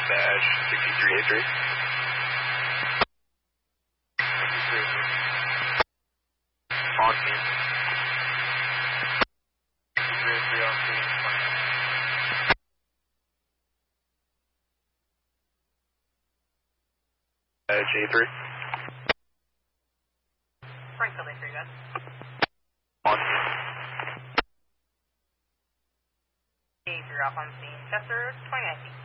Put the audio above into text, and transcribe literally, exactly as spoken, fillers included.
Badge sixty-three A three. On scene. sixty-three A three on scene. Badge A three. Springfield A three, guys. On scene. A three off on scene. Chester, twenty-nine feet.